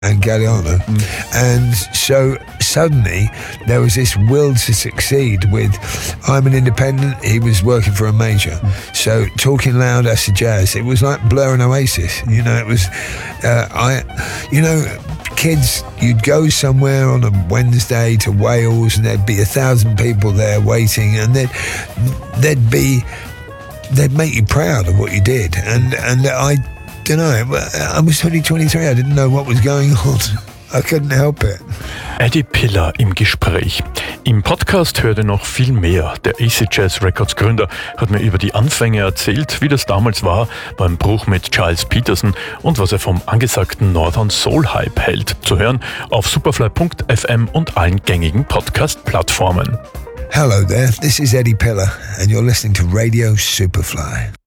and Galliano. And so suddenly there was this will to succeed with, I'm an independent, he was working for a major. So Talking Loud Acid Jazz, it was like Blur and Oasis. You know, it was, kids, you'd go somewhere on a Wednesday to Wales and there'd be 1,000 people there waiting, and they'd make you proud of what you did. And I don't know, I was only 23, I didn't know what was going on. I couldn't help it. Eddie Piller im Gespräch. Im Podcast hört ihr noch viel mehr. Der Acid Jazz Records Gründer hat mir über die Anfänge erzählt, wie das damals war beim Bruch mit Gilles Peterson und was er vom angesagten Northern Soul Hype hält. Zu hören auf superfly.fm und allen gängigen Podcast-Plattformen. Hello there, this is Eddie Piller and you're listening to Radio Superfly.